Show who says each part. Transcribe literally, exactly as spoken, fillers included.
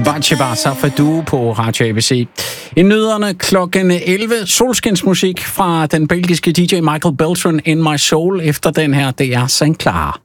Speaker 1: Vachiba Safadu på Radio A B C. I nyhederne klokken elleve, solskinsmusik fra den belgiske D J Michael Beltran, In My Soul. Efter den her, det er Saint Clara.